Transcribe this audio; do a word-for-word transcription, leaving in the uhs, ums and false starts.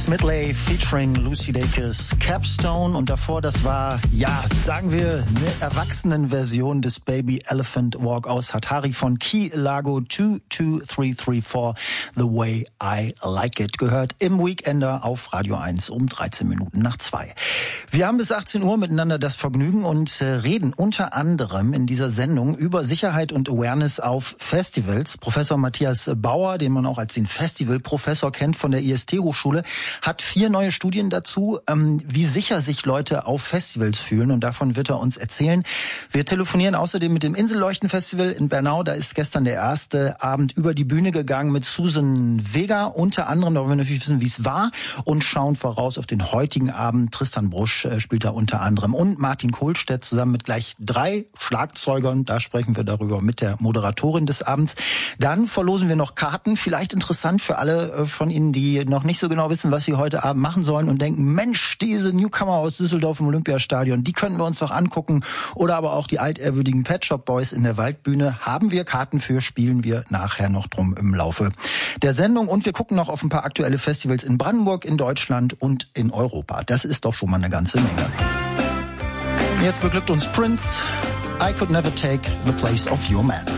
Medley featuring Lucy Dacus, Capstone, und davor, das war, ja, sagen wir, eine Erwachsenenversion des Baby Elephant Walk aus Hatari von Key Largo zwei zwei drei drei vier, The Way I Like It, gehört im Weekender auf Radio eins um dreizehn Minuten nach zwei. Wir haben bis achtzehn Uhr miteinander das Vergnügen und reden unter anderem in dieser Sendung über Sicherheit und Awareness auf Festivals. Professor Matthias Bauer, den man auch als den Festivalprofessor kennt von der I S T-Hochschule, hat vier neue Studien dazu, ähm, wie sicher sich Leute auf Festivals fühlen, und davon wird er uns erzählen. Wir telefonieren außerdem mit dem Inselleuchten-Festival in Bernau. Da ist gestern der erste Abend über die Bühne gegangen mit Susan Vega. Unter anderem, da wollen wir natürlich wissen, wie es war, und schauen voraus auf den heutigen Abend. Tristan Brusch äh, spielt da unter anderem und Martin Kohlstedt zusammen mit gleich drei Schlagzeugern. Da sprechen wir darüber mit der Moderatorin des Abends. Dann verlosen wir noch Karten, vielleicht interessant für alle äh, von Ihnen, die noch nicht so genau wissen, was sie heute Abend machen sollen und denken, Mensch, diese Newcomer aus Düsseldorf im Olympiastadion, die können wir uns doch angucken. Oder aber auch die altehrwürdigen Pet Shop Boys in der Waldbühne. Haben wir Karten für, spielen wir nachher noch drum im Laufe der Sendung. Und wir gucken noch auf ein paar aktuelle Festivals in Brandenburg, in Deutschland und in Europa. Das ist doch schon mal eine ganze Menge. Jetzt beglückt uns Prince, I Could Never Take the Place of Your Man.